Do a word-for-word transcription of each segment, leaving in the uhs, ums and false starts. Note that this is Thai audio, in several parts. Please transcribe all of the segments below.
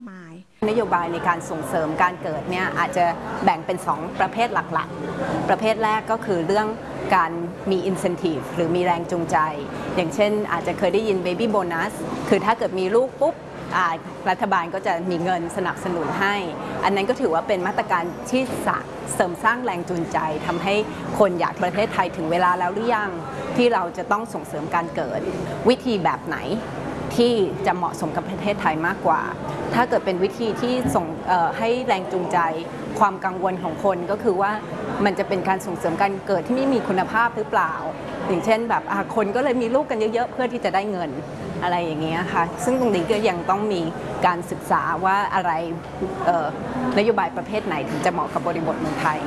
นโยบายในการส่งเสริมการเกิดเนี่ยอาจจะแบ่งเป็นสองประเภทหลักๆประเภทแรกก็คือเรื่องการมี incentive หรือมีแรงจูงใจอย่างเช่นอาจจะเคยได้ยิน baby bonus คือถ้าเกิดมีลูกปุ๊บรัฐบาลก็จะมีเงินสนับสนุนให้อันนั้นก็ถือว่าเป็นมาตรการที่เสริมสร้างแรงจูงใจทำให้คนอยากประเทศไทยถึงเวลาแล้วหรือยังที่เราจะต้องส่งเสริมการเกิดวิธีแบบไหนที่จะเหมาะสมกับประเทศไทยมากกว่าถ้าเกิดเป็นวิธีที่ส่งให้แรงจูงใจความกังวลของคนก็คือว่ามันจะเป็นการส่งเสริมการเกิดที่ไม่มีคุณภาพหรือเปล่าอย่างเช่นแบบคนก็เลยมีลูกกันเยอะๆเพื่อที่จะได้เงินอะไรอย่างเงี้ยค่ะซึ่งตรงนี้ก็ยังต้องมีการศึกษาว่าอะไรนโยบายประเภทไหนถึงจะเหมาะกับบริบทเมืองไทย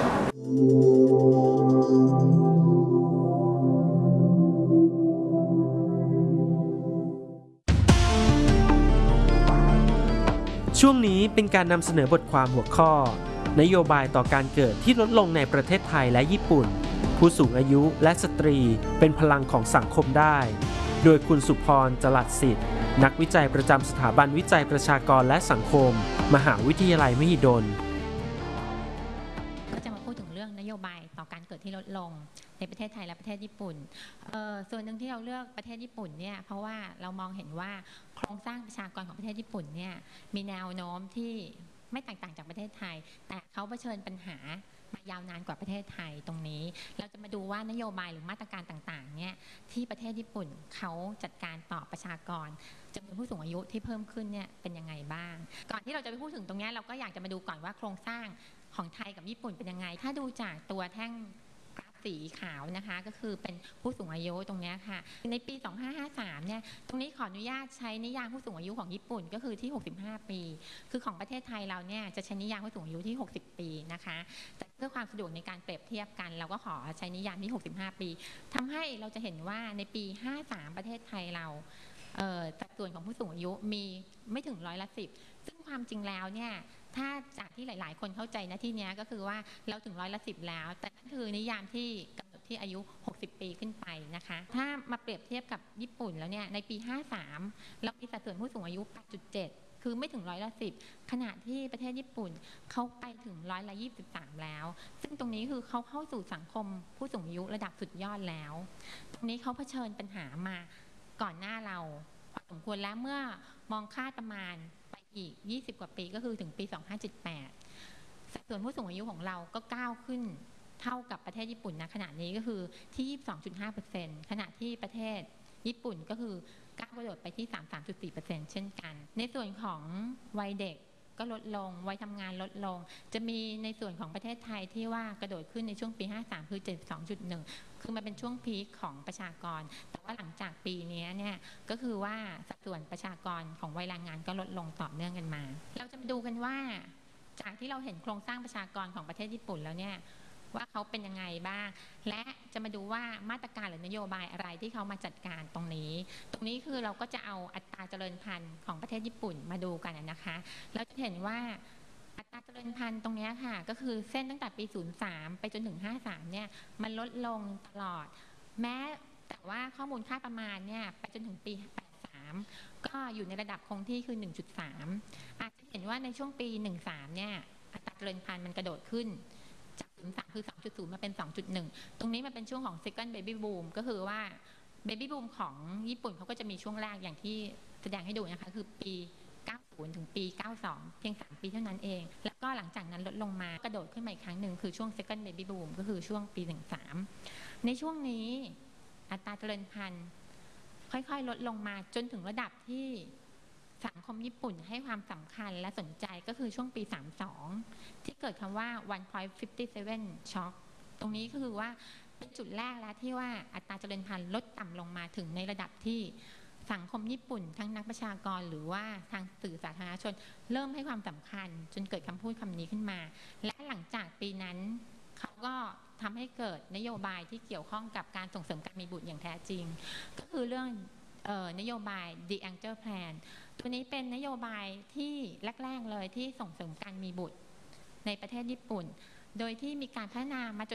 ช่วงนี้เป็นการนำเสนอบทความหัวข้อนโยบายต่อการเกิดที่ลดลงในประเทศไทยและญี่ปุ่นผู้สูงอายุและสตรีเป็นพลังของสังคมได้โดยคุณสุพรจรัสสิทธิ์นักวิจัยประจำสถาบันวิจัยประชากรและสังคมมหาวิทยาลัยมหิดลก็จะมาพูดถึงเรื่องนโยบายต่อการเกิดที่ลดลงในประเทศไทยและประเทศญี่ปุ่นส่วนหนึ่งที่เราเลือกประเทศญี่ปุ่นเนี่ยเพราะว่าเรามองเห็นว่าโครงสร้างประชากรของประเทศญี่ปุ่นเนี่ยมีแนวโน้มที่ไม่แตกต่างจากประเทศไทยแต่เขาเผชิญปัญหามายาวนานกว่าประเทศไทยตรงนี้เราจะมาดูว่านโยบายหรือมาตรการต่างๆเนี่ยที่ประเทศญี่ปุ่นเขาจัดการต่อประชากรจำนวนผู้สูงอายุที่เพิ่มขึ้นเนี่ยเป็นยังไงบ้างก่อนที่เราจะไปพูดถึงตรงนี้เราก็อยากจะมาดูก่อนว่าโครงสร้างของไทยกับญี่ปุ่นเป็นยังไงถ้าดูจากตัวแท่งสีขาวนะคะก็คือเป็นผู้สูงอายุตรงนี้ค่ะในปีสองพันห้าร้อยห้าสิบสามเนี่ยตรงนี้ขออนุญาตใช้นิยามผู้สูงอายุของญี่ปุ่นก็คือที่หกสิบห้าปีคือของประเทศไทยเราเนี่ยจะใช้นิยามผู้สูงอายุที่หกสิบปีนะคะแต่เพื่อความสะดวกในการเปรียบเทียบกันเราก็ขอใช้นิยามที่หกสิบห้าปีทำให้เราจะเห็นว่าในปีห้าสิบสามประเทศไทยเราสัดส่วนของผู้สูงอายุมีไม่ถึงร้อยละสิบซึ่งความจริงแล้วเนี่ยถ้าจากที่หลายๆคนเข้าใจนะที่นี้ก็คือว่าเราถึงร้อยละสิบแล้วแต่นั่นคือนิยามที่กำหนดที่อายุหกสิบปีขึ้นไปนะคะถ้ามาเปรียบเทียบกับญี่ปุ่นแล้วเนี่ยในปีห้าสิบสามเรามีสัดส่วนผู้สูงอายุ แปดจุดเจ็ด คือไม่ถึงร้อยละสิบขณะที่ประเทศญี่ปุ่นเขาไปถึงร้อยละยี่สิบสามแล้วซึ่งตรงนี้คือเขาเข้าสู่สังคมผู้สูงอายุระดับสุดยอดแล้วตรงนี้เขาเผชิญปัญหามาก่อนหน้าเราพอสมควรแล้วเมื่อมองค่าประมาณไปอีกยี่สิบกว่าปีก็คือถึงปีสองพันห้าร้อยเจ็ดสิบแปดสัดส่วนผู้สูงอายุของเราก็ก้าวขึ้นเท่ากับประเทศญี่ปุ่นณขณะนี้ก็คือที่ ยี่สิบสองจุดห้าเปอร์เซ็นต์ ขณะที่ประเทศญี่ปุ่นก็คือก้าวกระโดดไปที่ สามสิบสามจุดสี่เปอร์เซ็นต์ เช่นกันในส่วนของวัยเด็กก็ลดลงวัยทำงานลดลงจะมีในส่วนของประเทศไทยที่ว่ากระโดดขึ้นในช่วงปีห้าสิบสามคือ เจ็ดสิบสองจุดหนึ่ง คือมันเป็นช่วงพีคของประชากรแต่ว่าหลังจากปีนี้เนี่ยก็คือว่าสัดส่วนประชากรของวัยแรงงานก็ลดลงต่อเนื่องกันมาเราจะมาดูกันว่าจากที่เราเห็นโครงสร้างประชากรของประเทศญี่ปุ่นแล้วเนี่ยว่าเขาเป็นยังไงบ้างและจะมาดูว่ามาตรการหรือนโยบายอะไรที่เขามาจัดการตรงนี้ตรงนี้คือเราก็จะเอาอัตราเจริญพันธุ์ของประเทศญี่ปุ่นมาดูกันนะคะเราจะเห็นว่าอัตราเจริญพันธุ์ตรงนี้ค่ะก็คือเส้นตั้งแต่ปีศูนย์สามไปจนถึงห้าสิบสามเนี่ยมันลดลงตลอดแม้แต่ว่าข้อมูลค่าประมาณเนี่ยไปจนถึงปีแปดสิบสามก็อยู่ในระดับคงที่คือ หนึ่งจุดสาม อาจจะเห็นว่าในช่วงปีสิบสามเนี่ยอัตราเจริญพันธุ์มันกระโดดขึ้นจากศูนย์สามคือ สองจุดศูนย์ มาเป็น สองจุดหนึ่ง ตรงนี้มันเป็นช่วงของ second baby boom ก็คือว่า baby boom ของญี่ปุ่นเขาก็จะมีช่วงแรกอย่างที่แสดงให้ดูนะคะคือปีเก้าสิบถึงปีเก้าสิบสองเพียงสามปีเท่านั้นเองแล้วก็หลังจากนั้นลดลงมากระโดดขึ้นมาอีกครั้งหนึ่งคือช่วง second baby boom ก็คือช่วงปีสิบสามในช่วงนี้อัตราเจริญพันธุ์ค่อยๆลดลงมาจนถึงระดับที่สังคมญี่ปุ่นให้ความสำคัญและสนใจก็คือช่วงปีสามสิบสองที่เกิดคำว่า one point five seven shock ตรงนี้ก็คือว่าเป็นจุดแรกแล้วที่ว่าอัตราเจริญพันธุ์ลดต่ำลงมาถึงในระดับที่สังคมญี่ปุ่นทั้งนักประชากรหรือว่าทางสื่อสาธารณชนเริ่มให้ความสำคัญจนเกิดคำพูดคำนี้ขึ้นมาและหลังจากปีนั้นเขาก็ทำให้เกิดนโยบายที่เกี่ยวข้องกับการส่งเสริมการมีบุตรอย่างแท้จริงก็คือเรื่องเอ่อนโยบาย The Angel Plan ตัวนี้เป็นนโยบายที่แรกๆเลยที่ส่งเสริมการมีบุตรในประเทศญี่ปุ่นโดยที่มีการพัฒนามาจน